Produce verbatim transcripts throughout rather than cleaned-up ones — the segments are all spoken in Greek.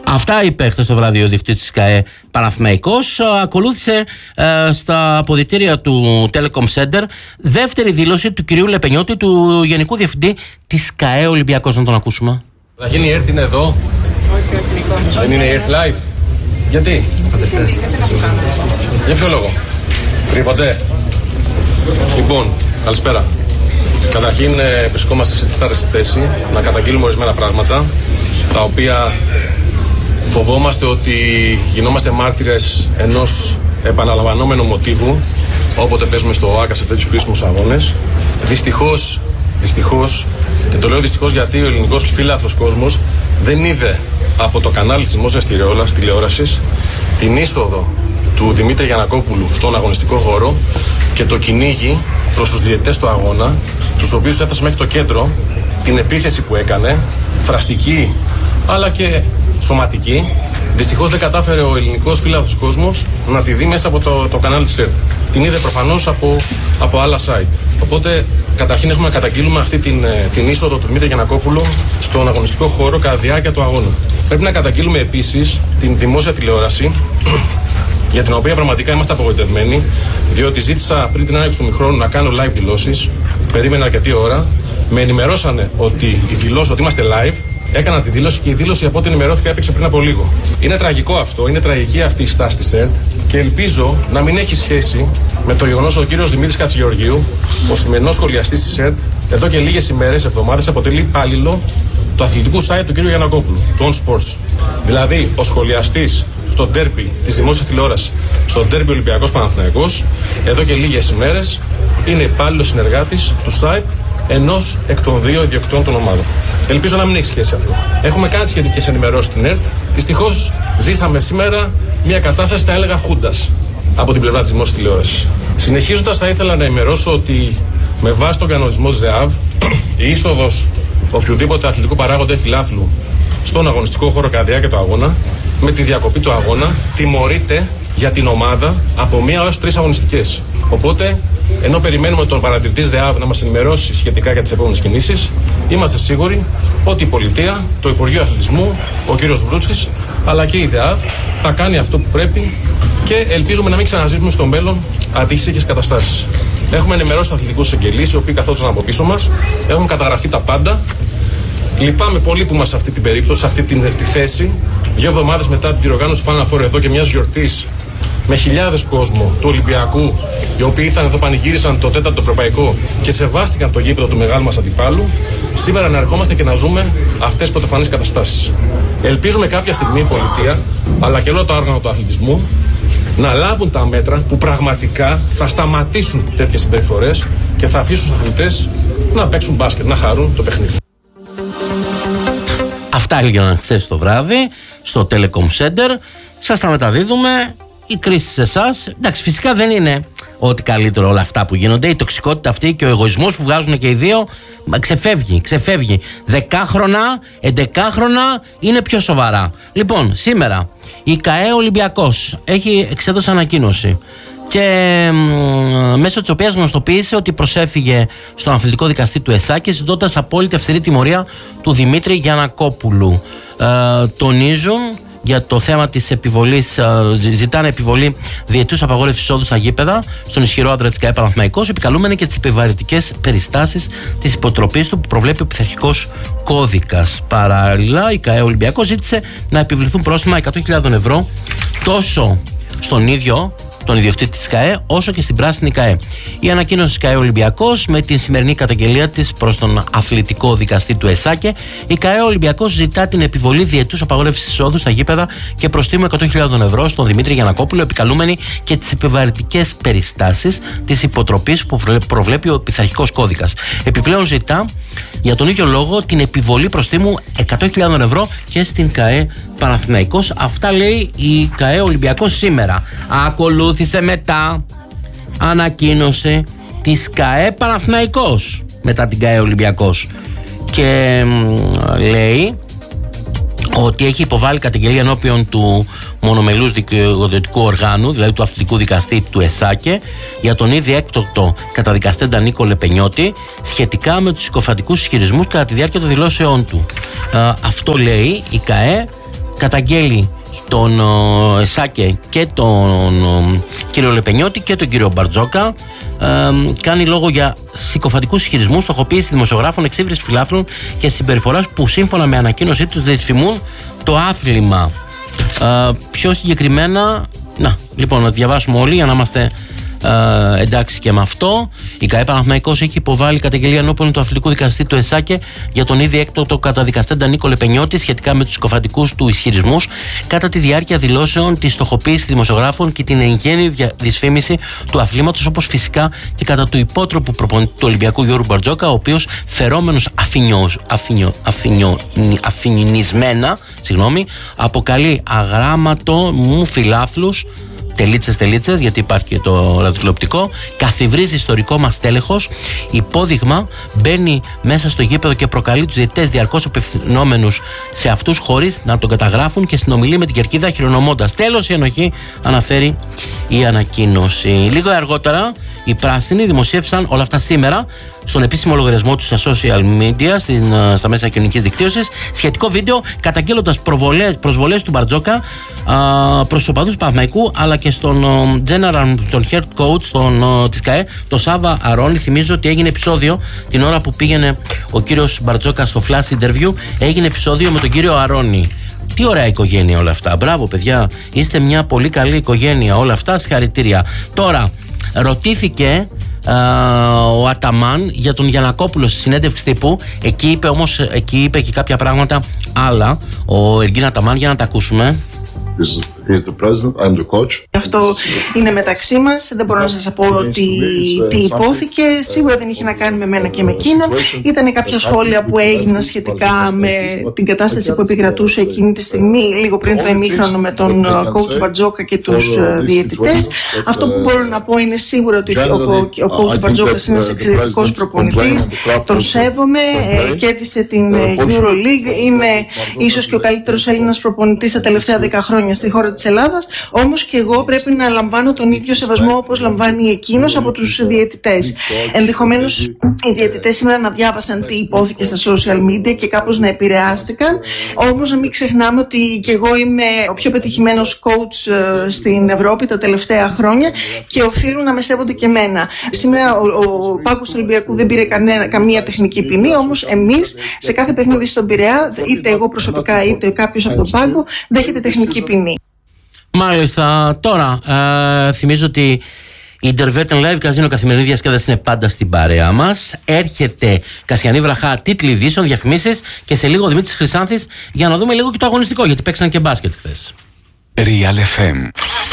Αυτά είπε χθες το βράδυ ο διοικητής της ΚΑΕ Παναθηναϊκός. Ακολούθησε ε, στα αποδυτήρια του Telecom Center δεύτερη δήλωση του κυρίου Λεπενιώτη, του Γενικού Διευθυντή της ΚΑΕ Ολυμπιακός. Να τον ακούσουμε. Καταρχήν η ΕΡΤ είναι εδώ. Όχι, όχι. Δεν είναι η ΕΡΤ live. Γιατί? Για ποιο λόγο? Κρύβονται. Λοιπόν, καλησπέρα. Καταρχήν ε, βρισκόμαστε σε τετάρτη θέση να καταγγείλουμε ορισμένα πράγματα, τα οποία φοβόμαστε ότι γινόμαστε μάρτυρες ενός επαναλαμβανόμενου μοτίβου όποτε παίζουμε στο ΟΑΚΑ σε τέτοιους κρίσιμους αγώνες. Δυστυχώς, δυστυχώς, και το λέω δυστυχώς γιατί ο ελληνικός φιλάθλος κόσμος δεν είδε από το κανάλι της δημόσιας τηλεόρασης την είσοδο του Δημήτρη Γιαννακόπουλου στον αγωνιστικό χώρο και το κυνήγι προς τους διαιτητές του αγώνα, τους οποίους έφτασε μέχρι το κέντρο, την επίθεση που έκανε, φραστική αλλά και σωματική. Δυστυχώς δεν κατάφερε ο ελληνικός φιλάθλος κόσμος να τη δει μέσα από το, το κανάλι της ΕΡΤ. Την είδε προφανώς από, από άλλα site. Οπότε καταρχήν έχουμε να καταγγείλουμε αυτή την, την είσοδο του Δημήτρη Γιαννακόπουλου στον αγωνιστικό χώρο κατά τη διάρκεια του αγώνα. Πρέπει να καταγγείλουμε επίσης την δημόσια τηλεόραση, για την οποία πραγματικά είμαστε απογοητευμένοι, διότι ζήτησα πριν την άνοιξη του μηχρόνου να κάνω live δηλώσεις. Περίμενα αρκετή ώρα. Με ενημερώσανε ότι η δηλώση, ότι είμαστε live. Έκανα τη δήλωση και η δήλωση, από ό,τι ενημερώθηκα, έπαιξε πριν από λίγο. Είναι τραγικό αυτό, είναι τραγική αυτή η στάση της ΕΡΤ και ελπίζω να μην έχει σχέση με το γεγονός ότι ο κύριος Δημήτρης Κατσιγεωργίου, ο σημερινός σχολιαστής της ΕΡΤ, εδώ και λίγες ημέρες, εβδομάδες, αποτελεί υπάλληλο του αθλητικού site του κύριου Γιαννακόπουλου, του On Sports. Δηλαδή, ο σχολιαστής στο ντέρμπι της δημόσιας τηλεόρασης, στο ντέρμπι Ολυμπιακός Παναθηναϊκός, εδώ και λίγες ημέρες είναι υπάλληλος συνεργάτης του site ενός εκ των δύο ιδιοκτητών των ομάδων. Ελπίζω να μην έχει σχέση αυτό. Έχουμε κάνει σχετικές ενημερώσεις στην ΕΡΤ. Δυστυχώς ζήσαμε σήμερα μια κατάσταση, θα έλεγα, χούντας από την πλευρά της δημόσιας τηλεόρασης. Συνεχίζοντας, θα ήθελα να ενημερώσω ότι με βάση τον κανονισμό της ΔΕΑΒ, η είσοδος οποιοδήποτε αθλητικού παράγοντα φιλάθλου στον αγωνιστικό χώρο κατά τη διάρκεια του αγώνα, με τη διακοπή του αγώνα, τιμωρείται για την ομάδα από μία έως τρεις αγωνιστικές. Οπότε, ενώ περιμένουμε τον παρατηρητή ΔΕΑΒ να μας ενημερώσει σχετικά για τις επόμενες κινήσεις, είμαστε σίγουροι ότι η πολιτεία, το Υπουργείο Αθλητισμού, ο κύριος Βρούτσης, αλλά και η ΔΕΑΒ θα κάνει αυτό που πρέπει και ελπίζουμε να μην ξαναζήσουμε στο μέλλον αντίστοιχες καταστάσεις. Έχουμε ενημερώσει τους αθλητικούς εγγελείς, οι οποίοι καθόντουσαν από πίσω μας, έχουν καταγραφεί τα πάντα. Λυπάμαι πολύ που είμαστε σε αυτή την περίπτωση, σε αυτή την, τη θέση, δύο εβδομάδες μετά την διοργάνωση Final Four εδώ και μιας γιορτής με χιλιάδες κόσμο του Ολυμπιακού, οι οποίοι ήρθαν εδώ, πανηγύρισαν το τέταρτο ευρωπαϊκό και σεβάστηκαν το γήπεδο του μεγάλου μας αντιπάλου. Σήμερα να ερχόμαστε και να ζούμε αυτές τις πρωτοφανείς καταστάσεις. Ελπίζουμε κάποια στιγμή η πολιτεία, αλλά και όλα τα όργανα του αθλητισμού, να λάβουν τα μέτρα που πραγματικά θα σταματήσουν τέτοιες συμπεριφορές και θα αφήσουν τους αθλητές να παίξουν μπάσκετ, να χαρούν το παιχνίδι. Αυτά έλεγαν χθες το βράδυ στο Telecom Center. Σας τα μεταδίδουμε. Η κρίση σε εσάς. Εντάξει, φυσικά δεν είναι ό,τι καλύτερο όλα αυτά που γίνονται. Η τοξικότητα αυτή και ο εγωισμός που βγάζουν και οι δύο ξεφεύγει, ξεφεύγει. Δεκάχρονα, εντεκάχρονα είναι πιο σοβαρά. Λοιπόν, σήμερα η ΚΑΕ Ολυμπιακός έχει εξέδωσε ανακοίνωση και μ, μέσω της οποίας γνωστοποίησε ότι προσέφυγε στον αθλητικό δικαστή του ΕΣΑΚΕ ζητώντας απόλυτη αυστηρή τιμωρία του Δημήτρη Γιαννακόπουλου. Ε, τονίζουν για το θέμα της επιβολής, ζητάνε επιβολή διετούς απαγόρευσης εισόδου στα γήπεδα στον ισχυρό άντρα της ΚΑΕ Παναθηναϊκός, επικαλούμενοι και τις επιβαρυντικές περιστάσεις της υποτροπής του που προβλέπει ο πειθαρχικός κώδικας. Παράλληλα, η ΚΑΕ Ολυμπιακός ζήτησε να επιβληθούν πρόστιμα εκατό χιλιάδες ευρώ τόσο στον ίδιο τον ιδιοκτήτη της ΚΑΕ, όσο και στην πράσινη ΚΑΕ. Η ανακοίνωση της ΚΑΕ Ολυμπιακός με την σημερινή καταγγελία της προς τον αθλητικό δικαστή του ΕΣΑΚΕ, η ΚΑΕ Ολυμπιακός ζητά την επιβολή διετούς απαγόρευσης εισόδου στα γήπεδα και προστίμου εκατό χιλιάδες ευρώ στον Δημήτρη Γιαννακόπουλο, επικαλούμενοι και τις επιβαρυντικές περιστάσεις της υποτροπής που προβλέπει ο πειθαρχικός κώδικας. Επιπλέον ζητά για τον ίδιο λόγο την επιβολή προστίμου εκατό χιλιάδες ευρώ και στην ΚΑΕ Παναθηναϊκός. Αυτά λέει η ΚΑΕ Ολυμπιακός σήμερα. Ακολούθησε μετά ανακοίνωση της ΚΑΕ Παναθηναϊκός μετά την ΚΑΕ Ολυμπιακός και μ, λέει ότι έχει υποβάλει καταγγελία ενώπιον του μονομελούς δικαιοδοτικού οργάνου, δηλαδή του αθλητικού δικαστή του ΕΣΑΚΕ, για τον ήδη έκτοκτο καταδικαστέντα Νίκο Λεπενιώτη σχετικά με τους συκοφαντικούς ισχυρισμούς κατά τη διάρκεια των δηλώσεών του. Α, αυτό λέει η ΚΑΕ καταγγέλει τον ε, Εσάκε και τον ε, κύριο Λεπενιώτη και τον κύριο Μπαρτζόκα. Ε, κάνει λόγο για συκοφαντικούς ισχυρισμούς, στοχοποίηση δημοσιογράφων, εξύβριση φιλάθλων και συμπεριφοράς που σύμφωνα με ανακοίνωσή τους δυσφημούν το άθλημα. Ε, πιο συγκεκριμένα, να, λοιπόν, να διαβάσουμε όλοι για να είμαστε ε, εντάξει και με αυτό. Η ΚΑΕ Παναθηναϊκός έχει υποβάλει καταγγελία ενώπιον του αθλητικού δικαστή του ΕΣΑΚΕ για τον ήδη έκτοτο καταδικαστέντα Νίκο Λεπενιώτη σχετικά με τους συκοφαντικούς του ισχυρισμούς κατά τη διάρκεια δηλώσεων, τη στοχοποίηση δημοσιογράφων και την εν γέννη δυσφήμιση του αθλήματος, όπως φυσικά και κατά του υπότροπου προπονητή του Ολυμπιακού Γιώργου Μπαρτζόκα, ο οποίος φερόμενος αφινινισμένα αποκαλεί αγράμματο μου φιλάθλους, τελίτσες τελίτσες, γιατί υπάρχει και το ραδιοτηλεοπτικό, καθιβρίζει ιστορικό μας τέλεχος, υπόδειγμα, μπαίνει μέσα στο γήπεδο και προκαλεί τους διαιτητές διαρκώς απευθυνόμενους σε αυτούς χωρίς να τον καταγράφουν και συνομιλεί με την κερκίδα χειρονομώντας. Τέλος η ενοχή, αναφέρει η ανακοίνωση. Λίγο αργότερα οι πράσινοι δημοσίευσαν όλα αυτά σήμερα στον επίσημο λογαριασμό του στα social media, στην, στα μέσα κοινωνικής δικτύωσης, σχετικό βίντεο καταγγέλλοντας προσβολές του Μπαρτζόκα προς τους οπαδούς του Παναθηναϊκού αλλά και στον general, τον head coach τον, της ΚΑΕ, τον Σάβα Αρώνη. Θυμίζω ότι έγινε επεισόδιο την ώρα που πήγαινε ο κύριος Μπαρτζόκα στο flash interview, έγινε επεισόδιο με τον κύριο Αρώνη. Τι ωραία οικογένεια όλα αυτά. Μπράβο, παιδιά. Είστε μια πολύ καλή οικογένεια. Όλα αυτά, συγχαρητήρια. Τώρα, ρωτήθηκε α, ο Αταμάν για τον Γιαννακόπουλο στη συνέντευξη τύπου. Εκεί είπε όμως, εκεί είπε και κάποια πράγματα άλλα. Ο Εργίν Αταμάν, για να τα ακούσουμε. He's the president, I'm the coach. Αυτό είναι μεταξύ μας. Δεν μπορώ να σας πω τι, τι υπόθηκε. Σίγουρα δεν είχε να κάνει με μένα και με εκείνον. Ήταν κάποια σχόλια που έγιναν σχετικά με την κατάσταση που επικρατούσε εκείνη τη στιγμή, λίγο πριν το ημίχρονο, με τον coach Μπαρτζόκα και τους διαιτητές. Αυτό που μπορώ να πω είναι σίγουρα ότι ο coach Μπαρτζόκας είναι ένας εξαιρετικός προπονητής. Τον σέβομαι. Κέρδισε την EuroLeague. Είναι ίσως και ο καλύτερος Έλληνας προπονητής τα τελευταία δέκα χρόνια στη χώρα της Ελλάδας, όμως και εγώ πρέπει να λαμβάνω τον ίδιο σεβασμό όπως λαμβάνει εκείνος από τους διαιτητές. Ενδεχομένως οι διαιτητές σήμερα να διάβασαν τι υπόθηκε στα social media και κάπως να επηρεάστηκαν, όμως να μην ξεχνάμε ότι και εγώ είμαι ο πιο πετυχημένος coach στην Ευρώπη τα τελευταία χρόνια και οφείλουν να με σέβονται και εμένα. Σήμερα ο, ο πάγκος του Ολυμπιακού δεν πήρε κανένα, καμία τεχνική ποινή, όμως εμείς σε κάθε παιχνίδι στον Πειραιά, είτε εγώ προσωπικά είτε κάποιος από τον πάγκο, δέχεται τεχνική ποινή. Μάλιστα. Τώρα, ε, θυμίζω ότι η Interverten Live Casino καθημερινή διασκέδαση είναι πάντα στην παρέα μας. Έρχεται Κασιανή Βραχά, τίτλοι ειδήσεων, διαφημίσεις και σε λίγο Δημήτρης Χρυσάνθης για να δούμε λίγο και το αγωνιστικό, γιατί παίξαν και μπάσκετ χθες. Real εφ εμ.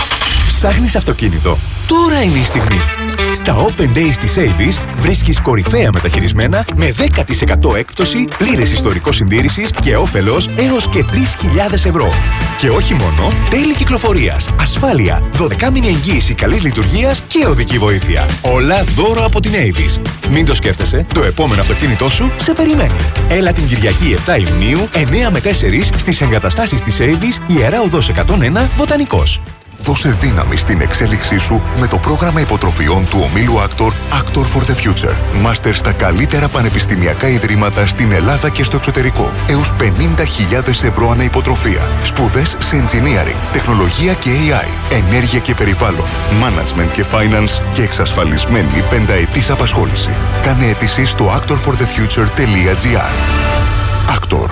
Ψάχνεις αυτοκίνητο? Τώρα είναι η στιγμή. Στα Open Days της Avis βρίσκεις κορυφαία μεταχειρισμένα με δέκα τοις εκατό έκπτωση, πλήρες ιστορικό συντήρησης και όφελος έως και τρεις χιλιάδες ευρώ. Και όχι μόνο, τέλη κυκλοφορίας, ασφάλεια, δωδεκάμηνη εγγύηση καλής λειτουργίας και οδική βοήθεια. Όλα δώρο από την Avis. Μην το σκέφτεσαι, το επόμενο αυτοκίνητό σου σε περιμένει. Έλα την Κυριακή επτά Ιουνίου, εννιά με τέσσερα στις εγκαταστάσεις της Avis, Ιερά Οδός εκατόν ένα, Βοτανικός. Δώσε δύναμη στην εξέλιξή σου με το πρόγραμμα υποτροφιών του ομίλου Actor, Actor for the Future. Μάστερ στα καλύτερα πανεπιστημιακά ιδρύματα στην Ελλάδα και στο εξωτερικό. Έως πενήντα χιλιάδες ευρώ ανά υποτροφία. Σπουδές σε engineering, τεχνολογία και έι άι, ενέργεια και περιβάλλον, management και finance και εξασφαλισμένη πενταετής απασχόληση. Κάνε αίτηση στο actor for the future τελεία τζι άρ. Actor.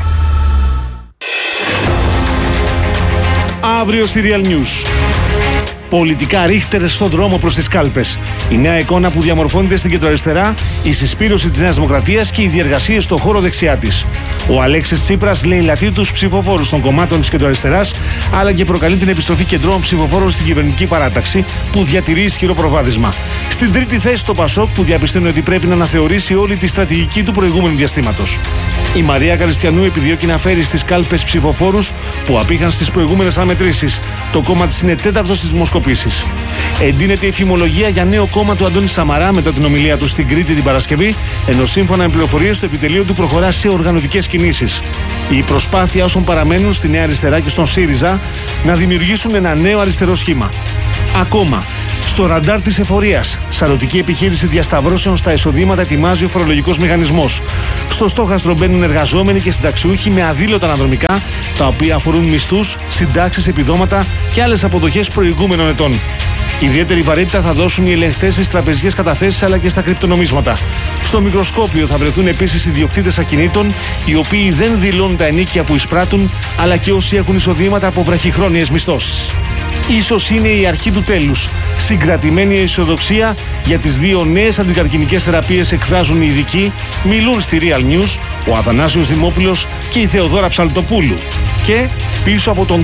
Αύριο στη Real News. Πολιτικά ρίχτερες στον δρόμο προς τις κάλπες. Η νέα εικόνα που διαμορφώνεται στην κεντροαριστερά, η συσπήρωση της Νέας Δημοκρατίας και οι διεργασίες στον χώρο δεξιά της. Ο Αλέξης Τσίπρας λέει λατρεί τους ψηφοφόρους των κομμάτων της κεντροαριστεράς, αλλά και προκαλεί την επιστροφή κεντρών ψηφοφόρων στην κυβερνητική παράταξη που διατηρεί ισχυρό προβάδισμα. Στην τρίτη θέση το Πασόκ που διαπιστώνει ότι πρέπει να αναθεωρήσει όλη τη στρατηγική του προηγούμενου διαστήματος. Η Μαρία Καριστιανού επιδιώκει να φέρει στις κάλπες ψηφοφόρους που απήχαν στις προηγούμενες αναμετρήσεις. Το κόμμα της είναι τέταρτο στις δημοσκοπήσεις δημοσκοπήσεις. Εντείνεται η φημολογία για νέο κόμμα του Αντώνη Σαμαρά μετά την ομιλία του στην Κρήτη την Παρασκευή, ενώ σύμφωνα με πληροφορίες το επιτελείο του προχωρά σε οργανωτικές κινήσεις. Η προσπάθεια όσων παραμένουν στη Νέα Αριστερά και στον ΣΥΡΙΖΑ να δημιουργήσουν ένα νέο αριστερό σχήμα. Ακόμα, στο ραντάρ της εφορίας, σαρωτική επιχείρηση διασταυρώσεων στα εισοδήματα ετοιμάζει ο φορολογικός μηχανισμός. Στο στόχαστρο μπαίνουν εργαζόμενοι και συνταξιούχοι με αδήλωτα αναδρομικά, τα οποία αφορούν μισθούς, συντάξεις, επιδόματα και άλλες αποδοχές προηγούμενων ετών. Ιδιαίτερη βαρύτητα θα δώσουν οι ελεγχτές στις τραπεζικές καταθέσεις αλλά και στα κρυπτονομίσματα. Στο μικροσκόπιο θα βρεθούν επίσης ιδιοκτήτες ακινήτων, οι οποίοι δεν δηλώνουν τα ενίκια που εισπράττουν, αλλά και όσοι έχουν εισοδήματα από βραχυχρόνιες μισθώσεις. Ίσως είναι η αρχή του τέλους. Συγκρατημένη αισιοδοξία για τις δύο νέες αντικαρκινικές θεραπείες εκφράζουν οι ειδικοί, μιλούν στη Real News ο Αθανάσιος Δημόπουλος και η Θεοδόρα Ψαλτοπούλου. Και πίσω από τον